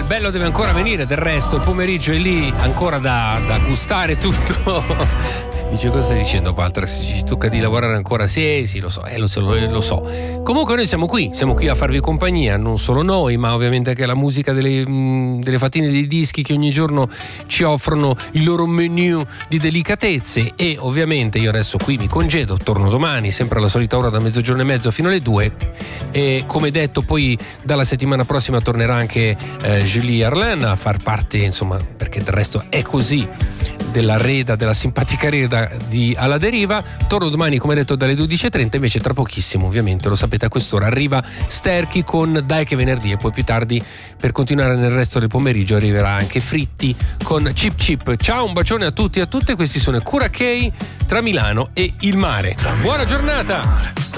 bello deve ancora venire, del resto il pomeriggio è lì ancora da gustare tutto. Dice, cosa stai dicendo, Paltrax? Ci tocca di lavorare ancora? Sì, lo so, lo so. Comunque noi siamo qui a farvi compagnia, non solo noi, ma ovviamente anche la musica delle fatine dei dischi che ogni giorno ci offrono il loro menu di delicatezze. E ovviamente io adesso qui mi congedo, torno domani, sempre alla solita ora da 12:30 fino alle 2. E come detto, poi dalla settimana prossima tornerà anche Julie Arlen a far parte, insomma, perché del resto è così, della simpatica reda di Alla Deriva. Torno domani, come detto, dalle 12:30. Invece tra pochissimo, ovviamente lo sapete, a quest'ora arriva Sterchi con Dai che venerdì, e poi più tardi, per continuare nel resto del pomeriggio, arriverà anche Fritti con Chip Chip. Ciao, un bacione a tutti e a tutte. Questi sono Cura Kay, tra Milano e il mare. Buona giornata.